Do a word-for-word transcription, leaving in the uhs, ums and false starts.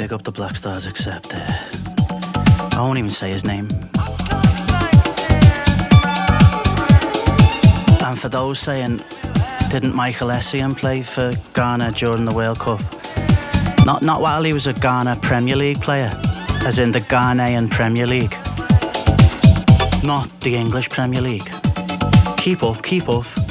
big up the Black Stars, except uh, I won't even say his name. And for those saying, didn't Michael Essien play for Ghana during the World Cup? Not not while he was a Ghana Premier League player, as in the Ghanaian Premier League. Not the English Premier League. Keep up, keep up.